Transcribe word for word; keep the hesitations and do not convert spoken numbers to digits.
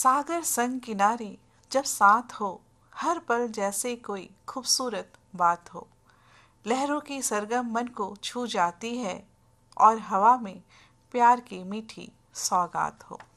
सागर संग किनारे जब साथ हो, हर पल जैसे कोई खूबसूरत बात हो। लहरों की सरगम मन को छू जाती है और हवा में प्यार की मीठी सौगात हो।